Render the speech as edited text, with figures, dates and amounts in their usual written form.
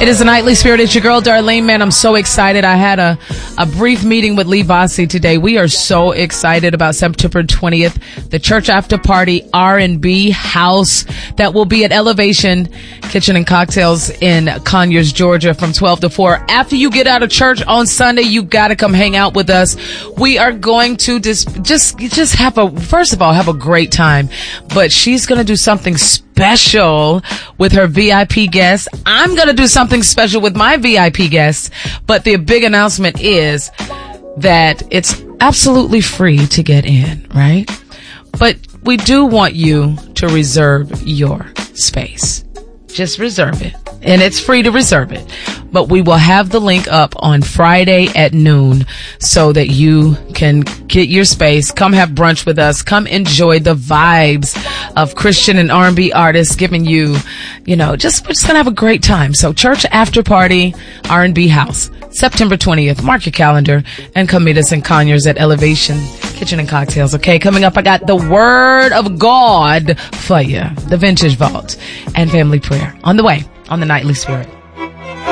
It is a Nightly Spirit. It's your girl, Darlene. Man, I'm so excited. I had a brief meeting with Lee Vossi today. We are so excited about September 20th, the church after party R&B house that will be at Elevation Kitchen and Cocktails in Conyers, Georgia from 12 to 4. After you get out of church on Sunday, you got to come hang out with us. We are going to just have a great time. But she's going to do something special with her VIP guests. I'm going to do something special with my VIP guests. But the big announcement is that it's absolutely free to get in, right? But we do want you to reserve your space. Just reserve it. And it's free to reserve it. But we will have the link up on Friday at noon so that you can get your space. Come have brunch with us. Come enjoy the vibes of Christian and R&B artists giving you, we're just going to have a great time. So church after party, R&B house, September 20th. Mark your calendar and come meet us in Conyers at Elevation Kitchen and Cocktails. Okay, coming up, I got the Word of God for you, the Vintage Vault, and Family Prayer on the way on the Nightly Spirit.